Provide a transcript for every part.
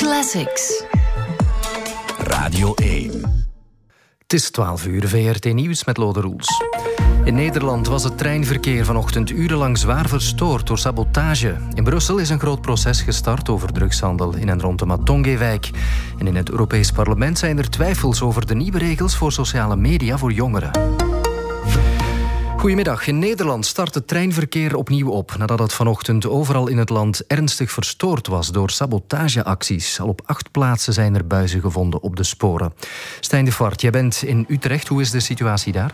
Classics. Radio 1. Het is 12 uur, VRT Nieuws met Lode Roels. In Nederland was het treinverkeer vanochtend urenlang zwaar verstoord door sabotage. In Brussel is een groot proces gestart over drugshandel in en rond de Matonge-wijk. En in het Europees Parlement zijn er twijfels over de nieuwe regels voor sociale media voor jongeren. Goedemiddag. In Nederland start het treinverkeer opnieuw op nadat het vanochtend overal in het land ernstig verstoord was door sabotageacties. Al op 8 plaatsen zijn er buizen gevonden op de sporen. Stijn de Vaart, jij bent in Utrecht. Hoe is de situatie daar?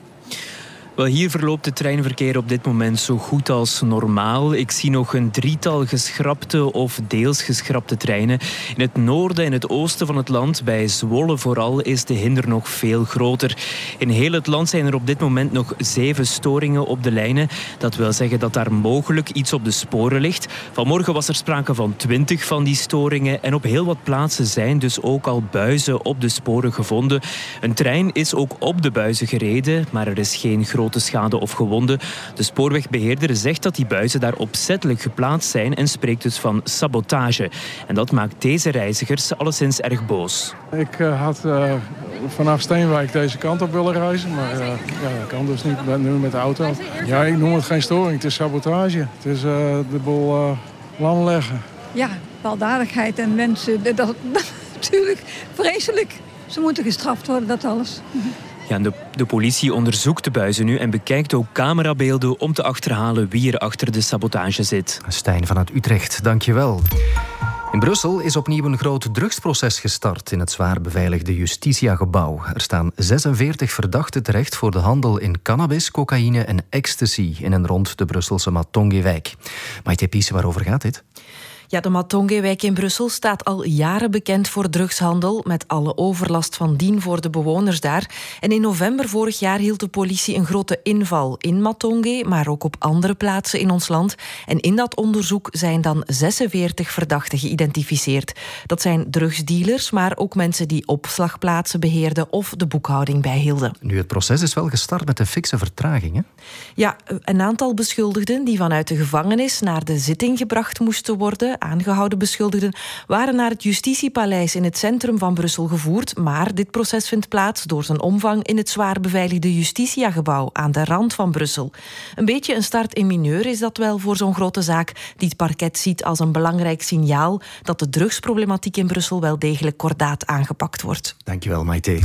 Wel, hier verloopt het treinverkeer op dit moment zo goed als normaal. Ik zie nog een 3-tal geschrapte of deels geschrapte treinen. In het noorden en het oosten van het land, bij Zwolle vooral, is de hinder nog veel groter. In heel het land zijn er op dit moment nog 7 storingen op de lijnen. Dat wil zeggen dat daar mogelijk iets op de sporen ligt. Vanmorgen was er sprake van 20 van die storingen. En op heel wat plaatsen zijn dus ook al buizen op de sporen gevonden. Een trein is ook op de buizen gereden, maar er is geen grote schade of gewonden. De spoorwegbeheerder zegt dat die buizen daar opzettelijk geplaatst zijn en spreekt dus van sabotage. En dat maakt deze reizigers alleszins erg boos. Ik had vanaf Steenwijk deze kant op willen reizen, maar dat kan dus niet nu met de auto. Ja, ik noem het geen storing, het is sabotage. Het is de boel lam leggen. Ja, baldadigheid en mensen, dat natuurlijk vreselijk. Ze moeten gestraft worden, dat alles. Ja, de politie onderzoekt de buizen nu en bekijkt ook camerabeelden om te achterhalen wie er achter de sabotage zit. Stijn vanuit Utrecht, dankjewel. In Brussel is opnieuw een groot drugsproces gestart in het zwaar beveiligde Justitia-gebouw. Er staan 46 verdachten terecht voor de handel in cannabis, cocaïne en ecstasy in en rond de Brusselse Matonge-wijk. Maite Pies, waarover gaat dit? Ja, de Matonge-wijk in Brussel staat al jaren bekend voor drugshandel, met alle overlast van dien voor de bewoners daar. En in november vorig jaar hield de politie een grote inval in Matonge, maar ook op andere plaatsen in ons land. En in dat onderzoek zijn dan 46 verdachten geïdentificeerd. Dat zijn drugsdealers, maar ook mensen die opslagplaatsen beheerden of de boekhouding bijhielden. Nu, het proces is wel gestart met een fikse vertraging, hè? Ja, een aantal beschuldigden die vanuit de gevangenis naar de zitting gebracht moesten worden, aangehouden beschuldigden, waren naar het Justitiepaleis in het centrum van Brussel gevoerd, maar dit proces vindt plaats door zijn omvang in het zwaar beveiligde Justitia-gebouw aan de rand van Brussel. Een beetje een start in mineur is dat wel voor zo'n grote zaak, die het parket ziet als een belangrijk signaal dat de drugsproblematiek in Brussel wel degelijk kordaat aangepakt wordt. Dankjewel, Maite.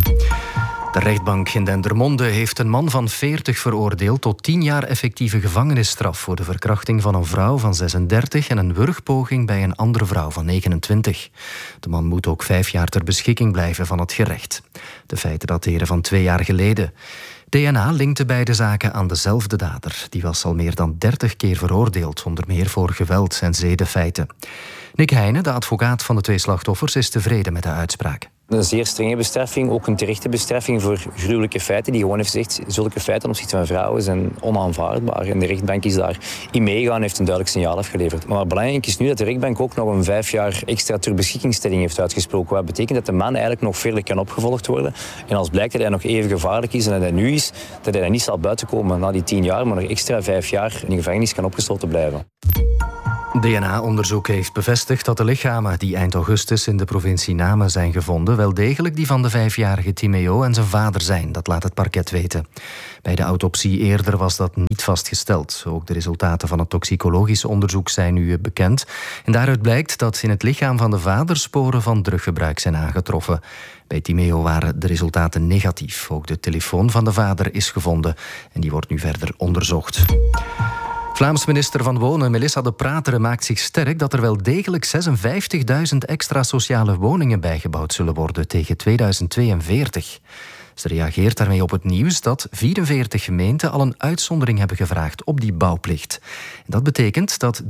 De rechtbank in Dendermonde heeft een man van 40 veroordeeld tot 10 jaar effectieve gevangenisstraf voor de verkrachting van een vrouw van 36 en een wurgpoging bij een andere vrouw van 29. De man moet ook 5 jaar ter beschikking blijven van het gerecht. De feiten dateren van 2 jaar geleden. DNA linkte beide zaken aan dezelfde dader. Die was al meer dan 30 keer veroordeeld, onder meer voor geweld en zedenfeiten. Nick Heijnen, de advocaat van de 2 slachtoffers, is tevreden met de uitspraak. Een zeer strenge bestraffing, ook een terechte bestraffing voor gruwelijke feiten. Die gewoon heeft gezegd, zulke feiten ten opzichte van vrouwen zijn onaanvaardbaar. En de rechtbank is daar in meegegaan en heeft een duidelijk signaal afgeleverd. Maar belangrijk is nu dat de rechtbank ook nog een 5 jaar extra ter beschikkingstelling heeft uitgesproken. Wat betekent dat de man eigenlijk nog verder kan opgevolgd worden. En als blijkt dat hij nog even gevaarlijk is en dat hij nu is, dat hij niet zal buitenkomen na die 10 jaar, maar nog extra 5 jaar in de gevangenis kan opgesloten blijven. DNA-onderzoek heeft bevestigd dat de lichamen die eind augustus in de provincie Namen zijn gevonden wel degelijk die van de 5-jarige Timeo en zijn vader zijn. Dat laat het parket weten. Bij de autopsie eerder was dat niet vastgesteld. Ook de resultaten van het toxicologisch onderzoek zijn nu bekend. En daaruit blijkt dat in het lichaam van de vader sporen van druggebruik zijn aangetroffen. Bij Timeo waren de resultaten negatief. Ook de telefoon van de vader is gevonden en die wordt nu verder onderzocht. Vlaams minister van Wonen, Melissa De Prateren, maakt zich sterk dat er wel degelijk 56.000 extra sociale woningen bijgebouwd zullen worden tegen 2042. Ze reageert daarmee op het nieuws dat 44 gemeenten al een uitzondering hebben gevraagd op die bouwplicht. En dat betekent dat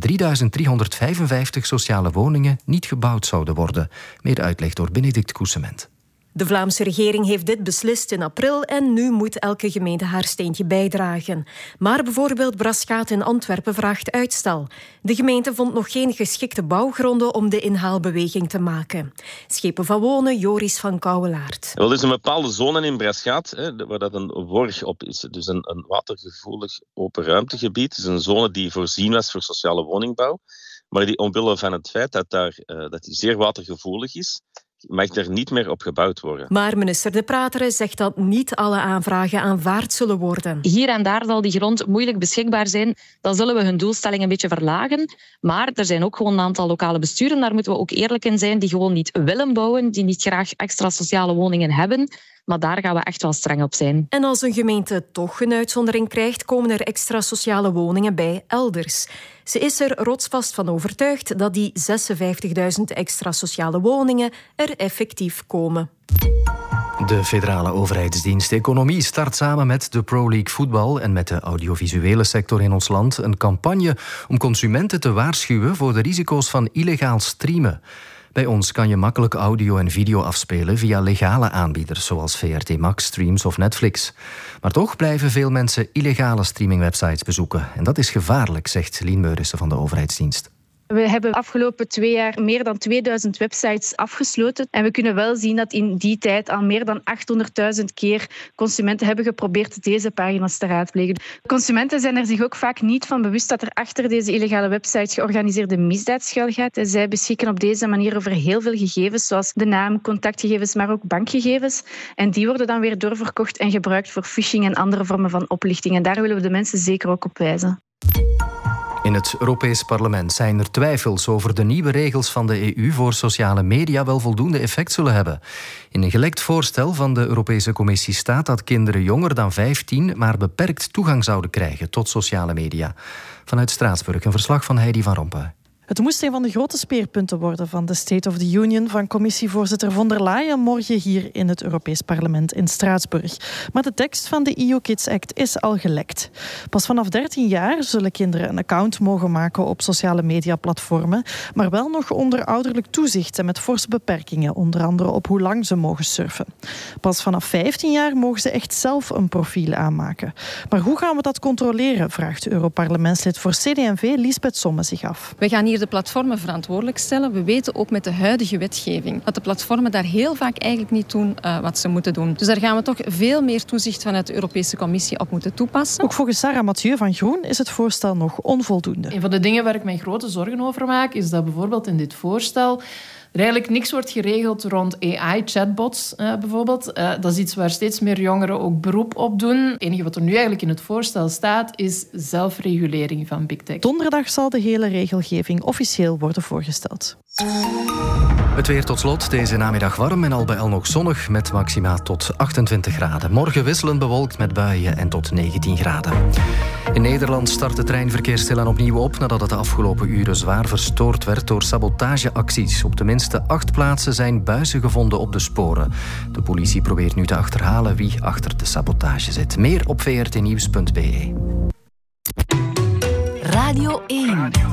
3.355 sociale woningen niet gebouwd zouden worden. Meer uitleg door Benedict Koesement. De Vlaamse regering heeft dit beslist in april en nu moet elke gemeente haar steentje bijdragen. Maar bijvoorbeeld Braschaat in Antwerpen vraagt uitstel. De gemeente vond nog geen geschikte bouwgronden om de inhaalbeweging te maken. Schepen van Wonen, Joris van Kouwelaert. Wel, er is een bepaalde zone in Braschaat waar dat een worg op is. Dus een watergevoelig open ruimtegebied. Het is een zone die voorzien was voor sociale woningbouw. Maar die omwille van het feit dat die zeer watergevoelig is, mag er niet meer op gebouwd worden. Maar minister De Prateren zegt dat niet alle aanvragen aanvaard zullen worden. Hier en daar zal die grond moeilijk beschikbaar zijn. Dan zullen we hun doelstelling een beetje verlagen. Maar er zijn ook gewoon een aantal lokale besturen, daar moeten we ook eerlijk in zijn, die gewoon niet willen bouwen, die niet graag extra sociale woningen hebben. Maar daar gaan we echt wel streng op zijn. En als een gemeente toch een uitzondering krijgt, komen er extra sociale woningen bij elders. Ze is er rotsvast van overtuigd dat die 56.000 extra sociale woningen er effectief komen. De federale overheidsdienst Economie start samen met de Pro League voetbal en met de audiovisuele sector in ons land een campagne om consumenten te waarschuwen voor de risico's van illegaal streamen. Bij ons kan je makkelijk audio en video afspelen via legale aanbieders zoals VRT Max, Streams of Netflix. Maar toch blijven veel mensen illegale streamingwebsites bezoeken. En dat is gevaarlijk, zegt Lien Meurissen van de overheidsdienst. We hebben de afgelopen 2 jaar meer dan 2000 websites afgesloten. En we kunnen wel zien dat in die tijd al meer dan 800.000 keer consumenten hebben geprobeerd deze pagina's te raadplegen. Consumenten zijn er zich ook vaak niet van bewust dat er achter deze illegale websites georganiseerde misdaad schuilgaat. En zij beschikken op deze manier over heel veel gegevens, zoals de naam, contactgegevens, maar ook bankgegevens. En die worden dan weer doorverkocht en gebruikt voor phishing en andere vormen van oplichting. En daar willen we de mensen zeker ook op wijzen. In het Europees Parlement zijn er twijfels over de nieuwe regels van de EU voor sociale media wel voldoende effect zullen hebben. In een gelekt voorstel van de Europese Commissie staat dat kinderen jonger dan 15 maar beperkt toegang zouden krijgen tot sociale media. Vanuit Straatsburg een verslag van Heidi van Rompuy. Het moest een van de grote speerpunten worden van de State of the Union van commissievoorzitter von der Leyen morgen hier in het Europees Parlement in Straatsburg. Maar de tekst van de EU Kids Act is al gelekt. Pas vanaf 13 jaar zullen kinderen een account mogen maken op sociale mediaplatformen, maar wel nog onder ouderlijk toezicht en met forse beperkingen, onder andere op hoe lang ze mogen surfen. Pas vanaf 15 jaar mogen ze echt zelf een profiel aanmaken. Maar hoe gaan we dat controleren, vraagt Europarlementslid voor CD&V Liesbeth Somme zich af. We gaan hier de platformen verantwoordelijk stellen. We weten ook met de huidige wetgeving dat de platformen daar heel vaak eigenlijk niet doen wat ze moeten doen. Dus daar gaan we toch veel meer toezicht vanuit de Europese Commissie op moeten toepassen. Ook volgens Sarah Mathieu van Groen is het voorstel nog onvoldoende. Een van de dingen waar ik mij grote zorgen over maak, is dat bijvoorbeeld in dit voorstel er eigenlijk niks wordt geregeld rond AI-chatbots bijvoorbeeld. Dat is iets waar steeds meer jongeren ook beroep op doen. Het enige wat er nu eigenlijk in het voorstel staat, is zelfregulering van Big Tech. Donderdag zal de hele regelgeving officieel worden voorgesteld. Het weer tot slot. Deze namiddag warm en al bij al nog zonnig met maxima tot 28 graden. Morgen wisselend bewolkt met buien en tot 19 graden. In Nederland start het treinverkeer stilaan opnieuw op nadat het de afgelopen uren zwaar verstoord werd door sabotageacties. Op tenminste 8 plaatsen zijn buizen gevonden op de sporen. De politie probeert nu te achterhalen wie achter de sabotage zit. Meer op vrtnieuws.be. Radio 1.